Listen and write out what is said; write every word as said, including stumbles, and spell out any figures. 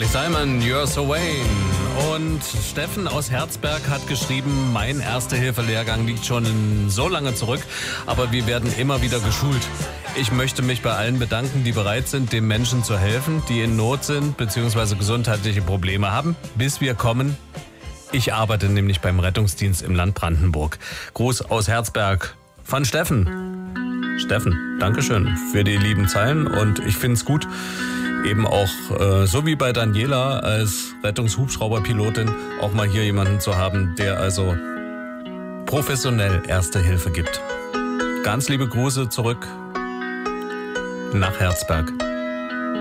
Simon, You're So Vain. Und Steffen aus Herzberg hat geschrieben, mein Erste-Hilfe-Lehrgang liegt schon so lange zurück, aber wir werden immer wieder geschult. Ich möchte mich bei allen bedanken, die bereit sind, den Menschen zu helfen, die in Not sind bzw. gesundheitliche Probleme haben, bis wir kommen. Ich arbeite nämlich beim Rettungsdienst im Land Brandenburg. Gruß aus Herzberg von Steffen. Steffen, Dankeschön für die lieben Zeilen und ich finde es gut, eben auch, äh, so wie bei Daniela als Rettungshubschrauberpilotin, auch mal hier jemanden zu haben, der also professionell Erste Hilfe gibt. Ganz liebe Grüße zurück nach Herzberg.